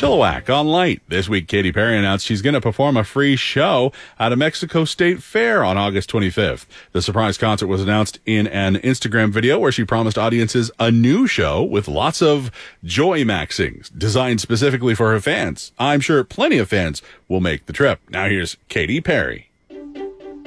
Chilliwack on Light. This week, Katy Perry announced she's going to perform a free show at a Mexico State Fair on August 25th. The surprise concert was announced in an Instagram video where she promised audiences a new show with lots of joy maxings designed specifically for her fans. I'm sure plenty of fans will make the trip. Now here's Katy Perry.